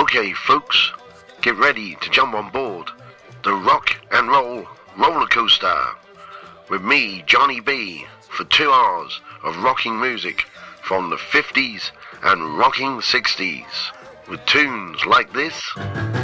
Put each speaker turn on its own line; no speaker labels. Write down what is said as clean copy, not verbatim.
Okay, folks, get ready to jump on board the rock and roll roller coaster with me, Johnny B, for 2 hours of rocking music from the 50s and rocking 60s with tunes like this.